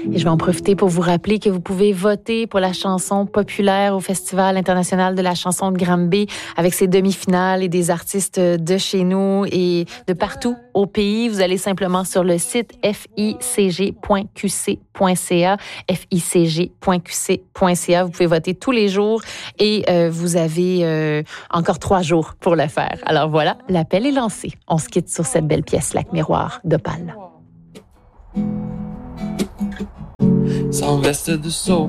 Et je vais en profiter pour vous rappeler que vous pouvez voter pour la chanson populaire au Festival international de la chanson de Granby avec ses demi-finales et des artistes de chez nous et de partout au pays. Vous allez simplement sur le site ficg.qc.ca, ficg.qc.ca. Vous pouvez voter tous les jours et vous avez encore 3 jours pour le faire. Alors voilà, l'appel est lancé. On se quitte sur cette belle pièce Lac Miroir d'Opal. Sans veste de saut,